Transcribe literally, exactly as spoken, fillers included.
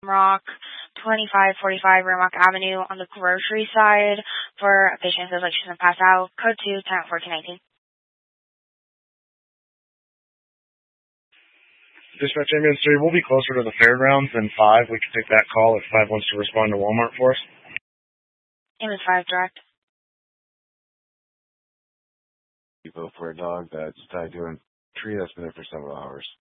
Rock, twenty-five forty-five Rimrock Avenue on the grocery side for a patient who says like she's going to pass out. Code two, ten fourteen nineteen. Dispatch ambulance three, we'll be closer to the fairgrounds than five. We can take that call if five wants to respond to Walmart for us. Ambulance five, direct. You vote for a dog that's tied to a tree that's been there for several hours.